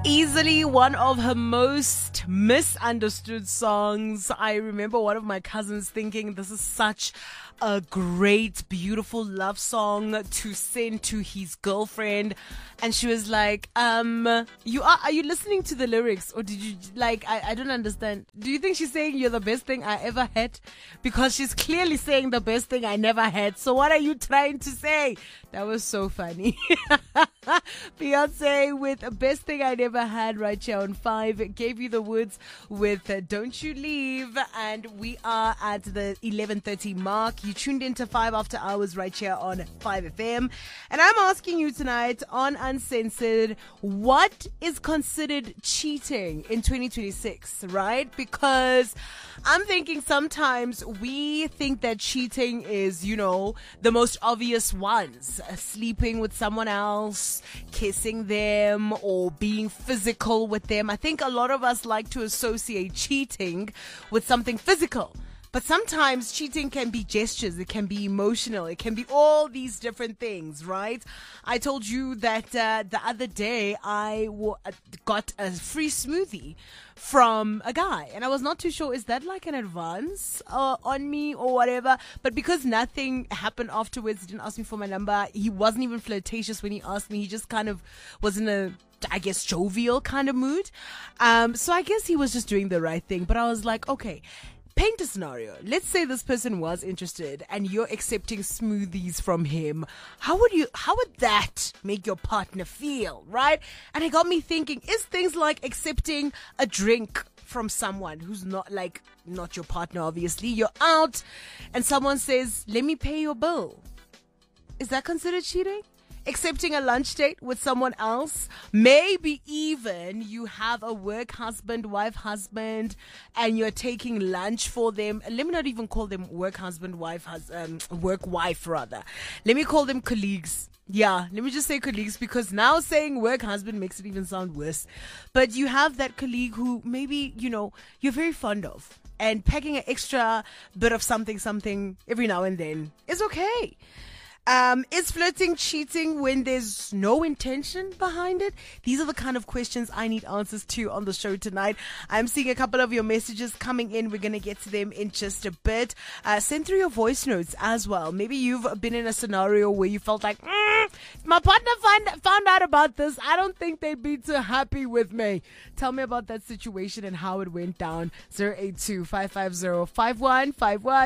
Easily one of her most misunderstood songs. I remember one of my cousins thinking this is such a great, beautiful love song to send to his girlfriend. And she was like, are you listening to the lyrics? Or did you, I don't understand. Do you think she's saying you're the best thing I ever had? Because she's clearly saying the best thing I never had. So what are you trying to say? That was so funny. Beyonce with Best Thing I Never Had right here on 5. Gave you the words with Don't You Leave. And we are at the 11:30 mark. You tuned into 5 After Hours right here on 5FM. And I'm asking you tonight on Uncensored, what is considered cheating in 2026, right? Because I'm thinking sometimes we think that cheating is, the most obvious ones. Sleeping with someone else, kissing them, or being physical with them. I think a lot of us like to associate cheating with something physical. But sometimes cheating can be gestures, it can be emotional, it can be all these different things, right? I told you that the other day I got a free smoothie from a guy, and I was not too sure, is that like an advance on me or whatever? But because nothing happened afterwards, he didn't ask me for my number, he wasn't even flirtatious when he asked me, he just kind of was in a, I guess, jovial kind of mood. So I guess he was just doing the right thing, but I was like, okay, paint a scenario. Let's say this person was interested and you're accepting smoothies from him. How would that make your partner feel, right? And it got me thinking, is things like accepting a drink from someone who's not your partner, obviously. You're out and someone says, let me pay your bill. Is that considered cheating? Accepting a lunch date with someone else, maybe even you have a work husband, wife husband, and you're taking lunch for them. Let me not even call them work husband, work wife rather. Let me call them colleagues. Yeah, let me just say colleagues, because now saying work husband makes it even sound worse. But you have that colleague who maybe, you're very fond of, and packing an extra bit of something every now and then is okay. Is flirting cheating when there's no intention behind it? These are the kind of questions I need answers to on the show tonight. I'm seeing a couple of your messages coming in. We're going to get to them in just a bit. Send through your voice notes as well. Maybe you've been in a scenario where you felt like, if my partner found out about this, I don't think they'd be too happy with me. Tell me about that situation and how it went down. 082 550 5151.